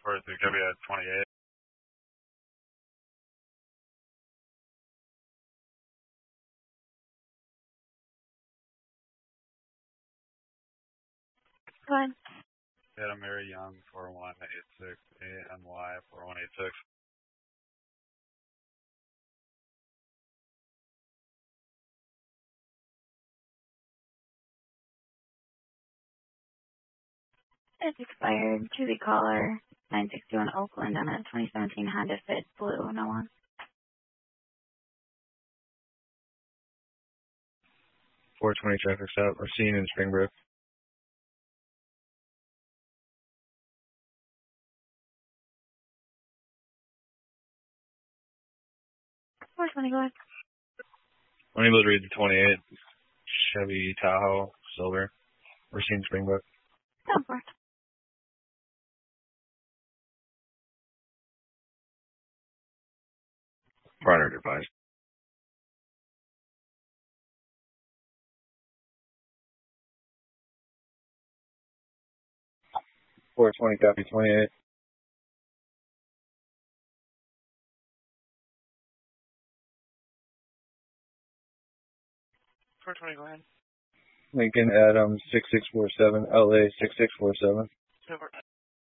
43 copy at 28. Go ahead. Adam Mary Young, 4186, ANY 4186. It's expired. To be caller, 961 Oakland on a 2017 Honda Fit Blue. No one. 420 traffic stop. Racine in Springbrook. 420, go ahead. Unable to read the 28. Chevy Tahoe, silver. Racine Springbrook. Go for it. Product advised. 420 copy 28. Go ahead. Lincoln Adams 6647, LA 6647. Over.